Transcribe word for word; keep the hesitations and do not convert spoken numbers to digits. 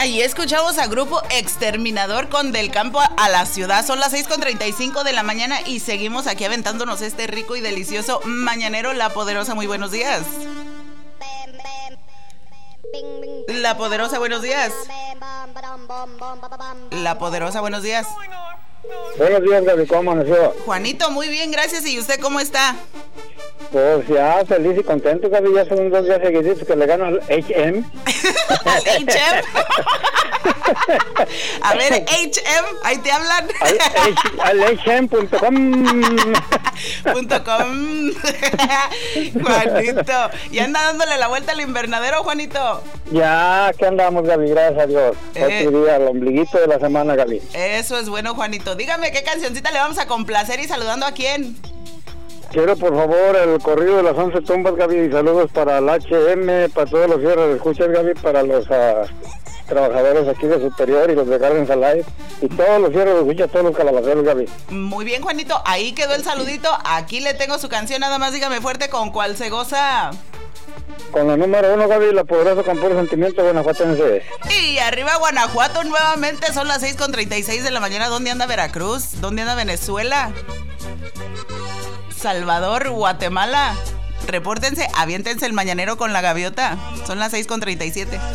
Ahí escuchamos a Grupo Exterminador con Del Campo a la Ciudad. Son las seis con treinta y cinco de la mañana y seguimos aquí aventándonos este rico y delicioso mañanero. La Poderosa, muy buenos días. La Poderosa, buenos días. La Poderosa, buenos días. Buenos días, Gaby, ¿cómo amaneció? Juanito, muy bien, gracias. ¿Y usted cómo está? Pues ya, feliz y contento, Gaby. Ya son dos días seguiditos que le gano al H M. ¿Al H M? A ver, H M, ahí te hablan. Al H M punto com. Punto com. Juanito, ¿y anda dándole la vuelta al invernadero, Juanito? Ya, aquí andamos, Gaby, gracias a Dios. Eh, Otro día, el ombliguito de la semana, Gaby. Eso es bueno, Juanito. Dígame qué cancioncita le vamos a complacer y saludando a quién. Quiero, por favor, el corrido de las once tumbas, Gaby, y saludos para el H M, para todos los cierres de escuchas, Gaby, para los uh, trabajadores aquí de Superior y los de Gardens Alive, y todos los cierres de escuchas, todos los calabaceros, Gaby. Muy bien, Juanito, ahí quedó el saludito. Aquí le tengo su canción, nada más dígame fuerte con cuál se goza. Con la número uno, Gaby, la Poderosa con puro sentimiento guanajuatense. Y arriba Guanajuato nuevamente, son las seis con treinta y seis de la mañana. ¿Dónde anda Veracruz? ¿Dónde anda Venezuela? Salvador, Guatemala. Repórtense, aviéntense el mañanero con la gaviota. Son las seis con treinta y siete.